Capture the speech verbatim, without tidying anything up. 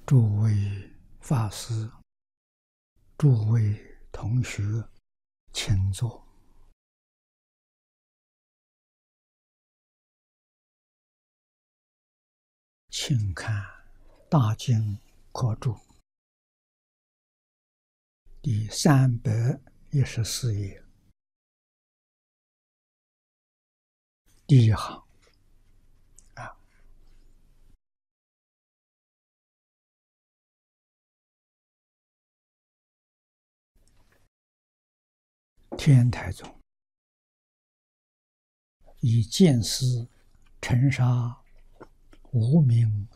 诸位法师、诸位同学，请坐。请看《大经科注》第三百一十四页，第一行啊，天台宗以见思尘沙无明